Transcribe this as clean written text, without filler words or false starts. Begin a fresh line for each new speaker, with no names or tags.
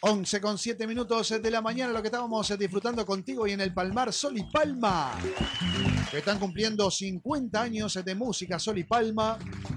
11:07 de la mañana, lo que estábamos disfrutando contigo y en el Palmar, Sol y Palma, que están cumpliendo 50 años de música. Sol y Palma,